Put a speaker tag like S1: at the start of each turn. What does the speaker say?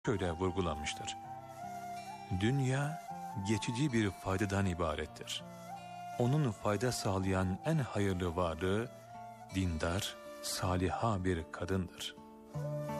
S1: şöyle vurgulanmıştır. Dünya geçici bir faydadan ibarettir. Onun fayda sağlayan en hayırlı varlığı dindar, saliha bir kadındır.